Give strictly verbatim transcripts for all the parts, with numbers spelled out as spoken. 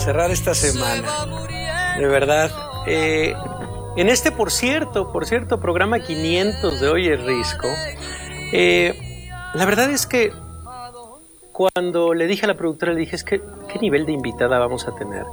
cerrar esta semana. De verdad. Eh, en este, por cierto, por cierto, programa quinientos de Oye Risco, eh, la verdad es que cuando le dije a la productora, le dije, es que, ¿qué nivel de invitada vamos a tener?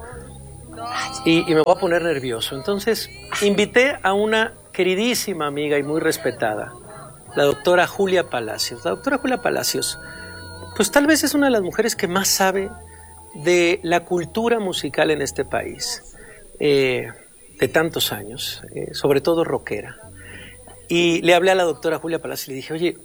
Y, y me voy a poner nervioso. Entonces, invité a una queridísima amiga y muy respetada, la doctora Julia Palacios. La doctora Julia Palacios, pues tal vez es una de las mujeres que más sabe de la cultura musical en este país, eh, de tantos años, eh, sobre todo rockera. Y le hablé a la doctora Julia Palacios y le dije, oye,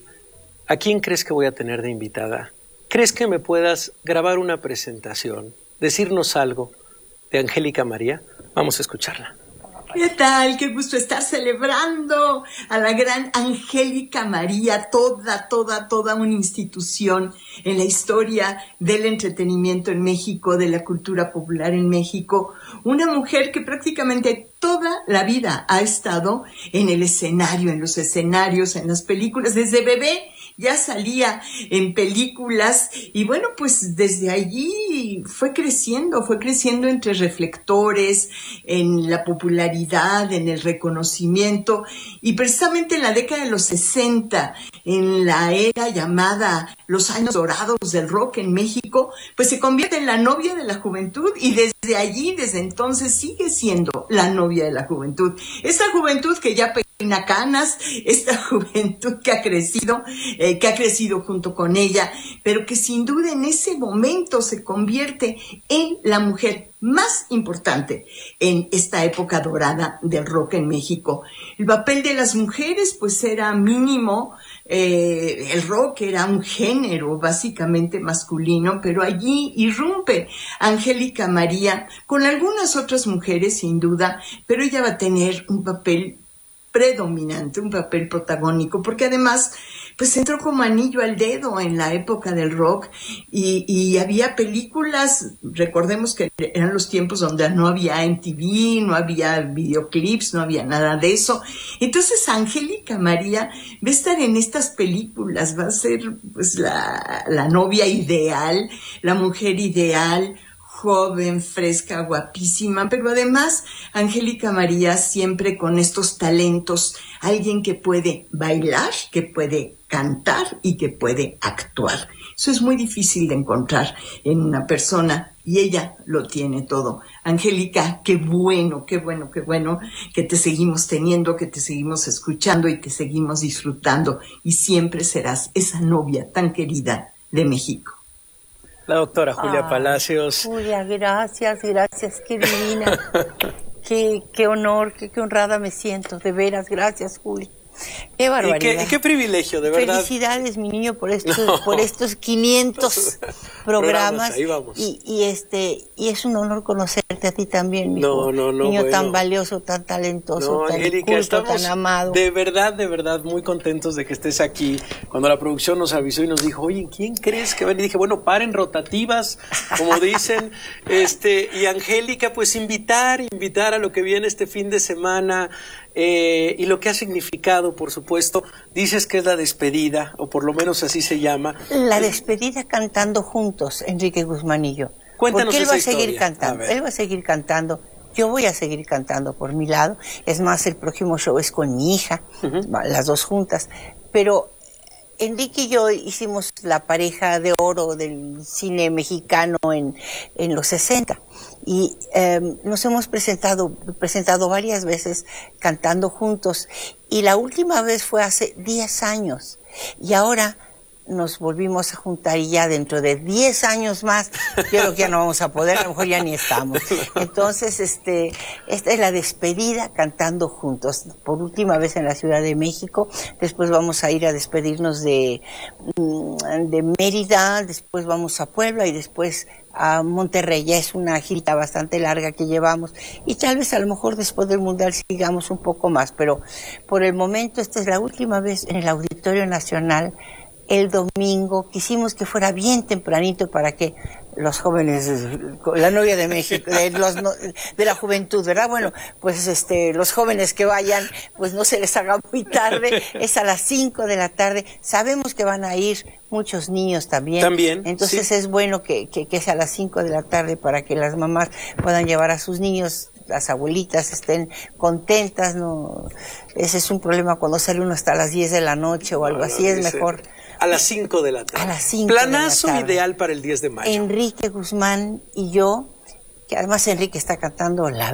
¿a quién crees que voy a tener de invitada? ¿Crees que me puedas grabar una presentación, decirnos algo de Angélica María? Vamos a escucharla. ¿Qué tal? Qué gusto estar celebrando a la gran Angélica María, toda, toda, toda una institución en la historia del entretenimiento en México, de la cultura popular en México. Una mujer que prácticamente toda la vida ha estado en el escenario, en los escenarios, en las películas, desde bebé. Ya salía en películas y bueno, pues desde allí fue creciendo, fue creciendo entre reflectores, en la popularidad, en el reconocimiento, y precisamente en la década de los sesenta, en la era llamada los años dorados del rock en México, pues se convierte en la novia de la juventud y desde allí, desde entonces, sigue siendo la novia de la juventud. Esta juventud que ya peina canas, esta juventud que ha crecido, eh, que ha crecido junto con ella, pero que sin duda en ese momento se convierte en la mujer más importante en esta época dorada del rock en México. El papel de las mujeres pues era mínimo, eh, el rock era un género básicamente masculino, pero allí irrumpe Angélica María con algunas otras mujeres sin duda, pero ella va a tener un papel predominante, un papel protagónico, porque además pues entró como anillo al dedo en la época del rock y, y había películas, recordemos que eran los tiempos donde no había M T V, no había videoclips, no había nada de eso. Entonces Angélica María va a estar en estas películas, va a ser pues la, la novia ideal, la mujer ideal, joven, fresca, guapísima, pero además Angélica María siempre con estos talentos, alguien que puede bailar, que puede cantar y que puede actuar. Eso es muy difícil de encontrar en una persona y ella lo tiene todo. Angélica, qué bueno, qué bueno, qué bueno que te seguimos teniendo, que te seguimos escuchando y que seguimos disfrutando y siempre serás esa novia tan querida de México. La doctora Julia ah, Palacios. Julia, gracias, gracias, qué divina. qué, qué honor, qué, qué honrada me siento, de veras, gracias, Julia. Qué barbaridad. Y qué, y qué privilegio, de verdad. Felicidades, mi niño, por estos, no. por estos quinientos programas. Ahí vamos. Y, y este, y es un honor conocerte a ti también, mi no, no, no, niño bueno. tan valioso, tan talentoso, no, tan Angélica, culto, tan amado. De verdad, de verdad, muy contentos de que estés aquí. Cuando la producción nos avisó y nos dijo, oye, ¿quién crees que va? Y dije, bueno, paren rotativas, como dicen, este, y Angélica, pues invitar, invitar a lo que viene este fin de semana. Eh, y lo que ha significado, por supuesto, dices que es la despedida, o por lo menos así se llama. La despedida cantando juntos, Enrique Guzmán y yo. Cuéntanos Porque él esa va a seguir historia. cantando, él va a seguir cantando, yo voy a seguir cantando por mi lado. Es más, el próximo show es con mi hija, uh-huh. las dos juntas. Pero Enrique y yo hicimos la pareja de oro del cine mexicano en, en los sesenta. Y eh, nos hemos presentado, presentado varias veces cantando juntos. Y la última vez fue hace diez años. Y ahora nos volvimos a juntar y ya dentro de diez años más, yo creo que ya no vamos a poder, a lo mejor ya ni estamos. Entonces, este, esta es la despedida cantando juntos, por última vez en la Ciudad de México. Después vamos a ir a despedirnos de, de Mérida, después vamos a Puebla y después a Monterrey. Ya es una girita bastante larga que llevamos y tal vez a lo mejor después del Mundial sigamos un poco más, pero por el momento esta es la última vez en el Auditorio Nacional. El domingo quisimos que fuera bien tempranito para que los jóvenes, la novia de México, de, los, de la juventud, ¿verdad? Bueno, pues este, los jóvenes que vayan, pues no se les haga muy tarde, es a las cinco de la tarde, sabemos que van a ir muchos niños también. También. Entonces sí. es bueno que, que, que sea a las cinco de la tarde para que las mamás puedan llevar a sus niños, las abuelitas estén contentas, no, ese es un problema cuando sale uno hasta las diez de la noche o algo no, así, no, es mejor. A las cinco de la tarde. A las cinco Planazo de la tarde. Ideal para el diez de mayo. Enrique Guzmán y yo, que además Enrique está cantando la